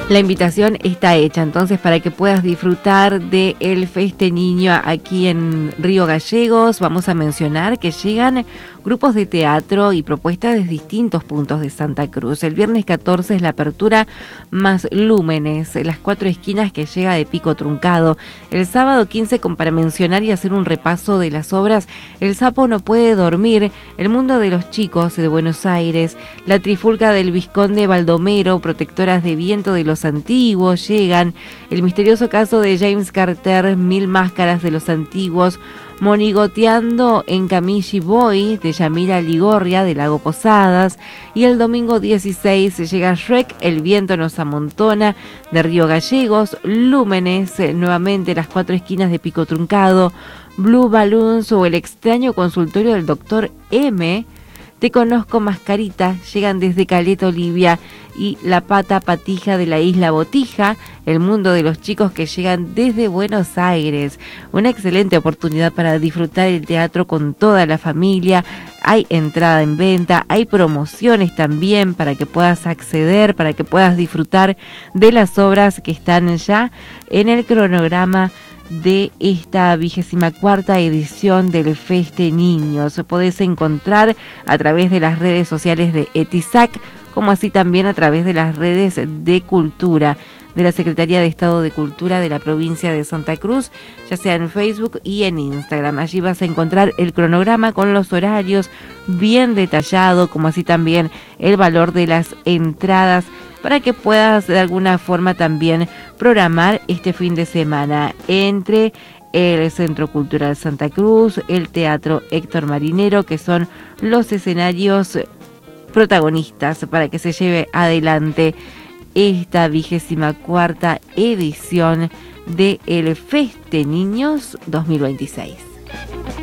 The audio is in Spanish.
La invitación está hecha entonces para que puedas disfrutar de el Feste Niño aquí en Río Gallegos. Vamos a mencionar que llegan grupos de teatro y propuestas de distintos puntos de Santa Cruz. El viernes 14 es la apertura más Lúmenes, las 4 esquinas que llega de Pico Truncado. El sábado 15 para mencionar y hacer un repaso de las obras El Sapo no puede dormir, El mundo de los chicos de Buenos Aires, La trifulca del Vizconde Baldomero, Protectoras de viento de los antiguos llegan, El misterioso caso de James Carter, Mil máscaras de los antiguos, Monigoteando en Camille Boy de Yamila Ligorria de Lago Posadas, y el domingo 16 llega Shrek, El viento nos amontona de Río Gallegos, Lúmenes, nuevamente las 4 esquinas de Pico Truncado, Blue Balloons o El extraño consultorio del Dr. M, Te conozco Mascarita, llegan desde Caleta Olivia, y La pata patija de la Isla Botija, El mundo de los chicos que llegan desde Buenos Aires. Una excelente oportunidad para disfrutar el teatro con toda la familia. Hay entrada en venta, hay promociones también para que puedas acceder, para que puedas disfrutar de las obras que están ya en el cronograma de esta 24ª edición del Feste Niños. Podés encontrar a través de las redes sociales de Etisac, como así también a través de las redes de Cultura, de la Secretaría de Estado de Cultura de la provincia de Santa Cruz, ya sea en Facebook y en Instagram. Allí vas a encontrar el cronograma con los horarios bien detallado, como así también el valor de las entradas, para que puedas de alguna forma también programar este fin de semana entre el Centro Cultural Santa Cruz, el Teatro Héctor Marinero, que son los escenarios protagonistas para que se lleve adelante esta 24ª edición de el Feste Niños 2026.